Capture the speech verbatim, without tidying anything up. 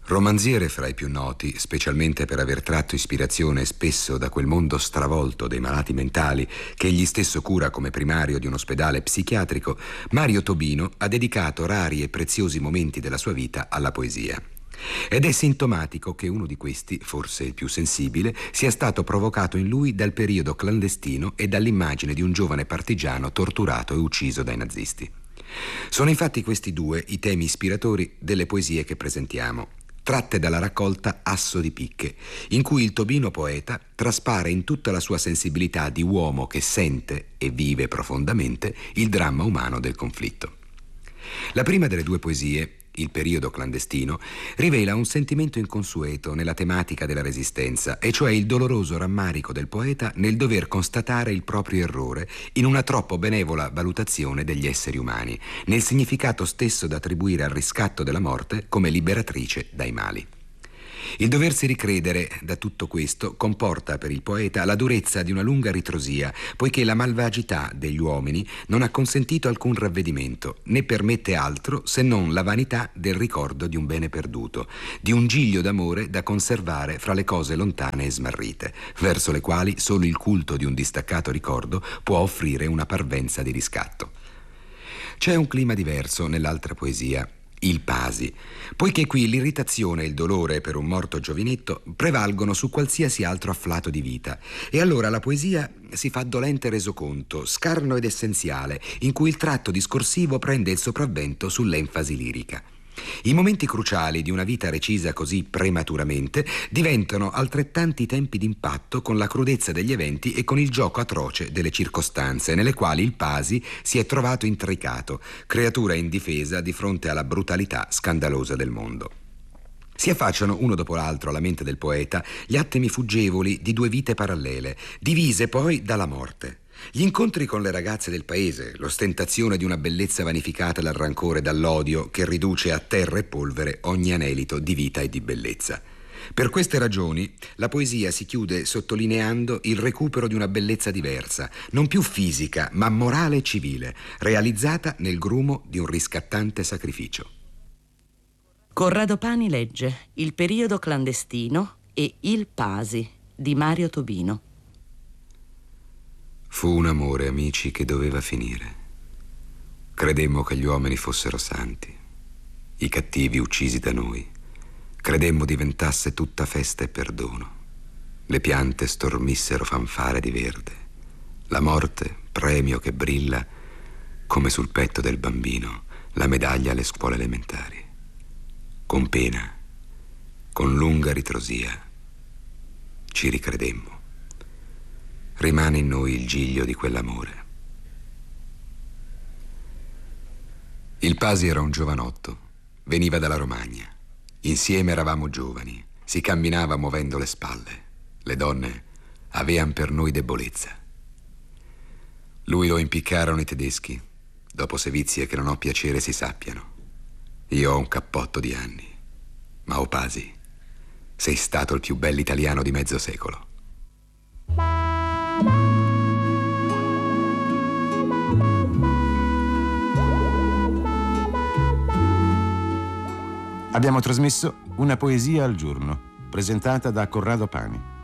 Romanziere fra i più noti, specialmente per aver tratto ispirazione spesso da quel mondo stravolto dei malati mentali che egli stesso cura come primario di un ospedale psichiatrico, Mario Tobino ha dedicato rari e preziosi momenti della sua vita alla poesia. Ed è sintomatico che uno di questi, forse il più sensibile, sia stato provocato in lui dal periodo clandestino e dall'immagine di un giovane partigiano torturato e ucciso dai nazisti. Sono infatti questi due i temi ispiratori delle poesie che presentiamo, tratte dalla raccolta Asso di Picche, in cui il Tobino poeta traspare in tutta la sua sensibilità di uomo che sente e vive profondamente il dramma umano del conflitto. La prima delle due poesie, Il periodo clandestino, rivela un sentimento inconsueto nella tematica della resistenza, e cioè il doloroso rammarico del poeta nel dover constatare il proprio errore in una troppo benevola valutazione degli esseri umani, nel significato stesso da attribuire al riscatto della morte come liberatrice dai mali. Il doversi ricredere da tutto questo comporta per il poeta la durezza di una lunga ritrosia, poiché la malvagità degli uomini non ha consentito alcun ravvedimento, né permette altro se non la vanità del ricordo di un bene perduto, di un giglio d'amore da conservare fra le cose lontane e smarrite, verso le quali solo il culto di un distaccato ricordo può offrire una parvenza di riscatto. C'è un clima diverso nell'altra poesia, Il Pasi, poiché qui l'irritazione e il dolore per un morto giovinetto prevalgono su qualsiasi altro afflato di vita, e allora la poesia si fa dolente resoconto, scarno ed essenziale, in cui il tratto discorsivo prende il sopravvento sull'enfasi lirica. I momenti cruciali di una vita recisa così prematuramente diventano altrettanti tempi d'impatto con la crudezza degli eventi e con il gioco atroce delle circostanze nelle quali il Pasi si è trovato intricato, creatura indifesa di fronte alla brutalità scandalosa del mondo. Si affacciano uno dopo l'altro alla mente del poeta gli attimi fuggevoli di due vite parallele, divise poi dalla morte. Gli incontri con le ragazze del paese, l'ostentazione di una bellezza vanificata dal rancore e dall'odio che riduce a terra e polvere ogni anelito di vita e di bellezza. Per queste ragioni la poesia si chiude sottolineando il recupero di una bellezza diversa, non più fisica ma morale e civile, realizzata nel grumo di un riscattante sacrificio. Corrado Pani legge Il periodo clandestino e Il Pasi di Mario Tobino. Fu un amore, amici, che doveva finire. Credemmo che gli uomini fossero santi, i cattivi uccisi da noi. Credemmo diventasse tutta festa e perdono. Le piante stormissero fanfare di verde. La morte, premio che brilla, come sul petto del bambino, la medaglia alle scuole elementari. Con pena, con lunga ritrosia, ci ricredemmo. Rimane in noi il giglio di quell'amore. Il Pasi era un giovanotto, veniva dalla Romagna. Insieme eravamo giovani, si camminava muovendo le spalle. Le donne avean per noi debolezza. Lui lo impiccarono i tedeschi, dopo sevizie che non ho piacere si sappiano. Io ho un cappotto di anni, ma o Pasi, sei stato il più bell'italiano di mezzo secolo. Abbiamo trasmesso Una poesia al giorno, presentata da Corrado Pani.